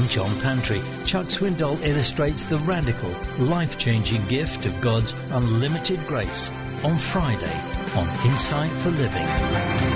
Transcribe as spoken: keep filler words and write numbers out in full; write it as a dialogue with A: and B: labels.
A: John Pantry, Chuck Swindoll illustrates the radical, life-changing gift of God's unlimited grace on Friday on Insight for Living.